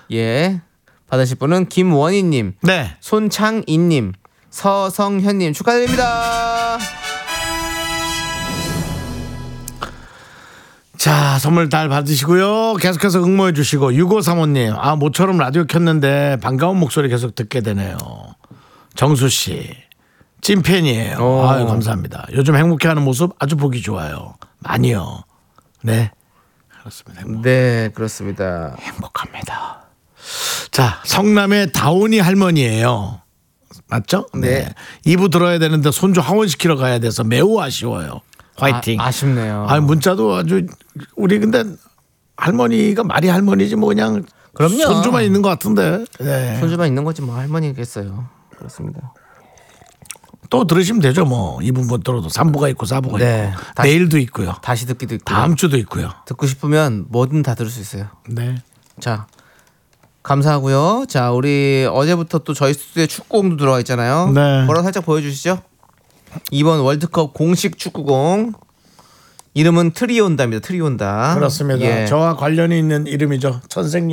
예. 받으실 분은 김원희님, 네. 손창인님, 서성현님 축하드립니다. 자, 선물 잘 받으시고요. 계속해서 응모해 주시고 6535님. 아, 모처럼 라디오 켰는데 반가운 목소리 계속 듣게 되네요. 정수 씨. 찐팬이에요. 아유, 감사합니다. 요즘 행복해하는 모습 아주 보기 좋아요. 많이요. 네. 그렇습니다. 네, 그렇습니다. 행복합니다. 자, 성남의 다온이 할머니예요. 맞죠? 네. 2부 들어야 되는데 손주 하원시키러 가야 돼서 매우 아쉬워요. 화이팅. 아쉽네요. 아, 문자도 아주 우리 근데 할머니가 말이 할머니지 뭐 그냥 그럼요. 손주만 있는 것 같은데. 네. 손주만 있는 거지 뭐 할머니겠어요. 그렇습니다. 또 들으시면 되죠 뭐. 2부 못 들어도 3부가 있고 4부가 네. 있고 내일도 있고요. 다시 듣기도 있고 다음 주도 있고요. 듣고 싶으면 뭐든 다 들을 수 있어요. 네. 자, 감사하고요. 자, 우리 어제부터 또 저희 스튜디오에 축구공도 들어와 있잖아요. 네. 뭐라고 살짝 보여주시죠. 이번 월드컵 공식 축구공 이름은 트리온다입니다. 트리온다. 그렇습니다. 예. 저와 관련이 있는 이름이죠. 천생연